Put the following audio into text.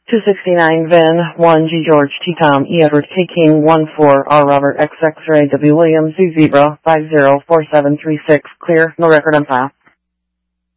269 Vin, 1 G George T Tom E Edward K King 14 R Robert X X-Ray W Williams Z Zebra 504736. Clear, no record on file.